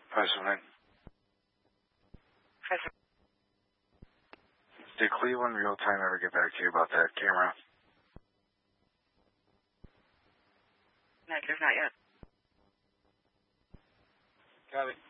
579. Did Cleveland Real Time ever get back to you about that camera? Negative, not yet. Got it.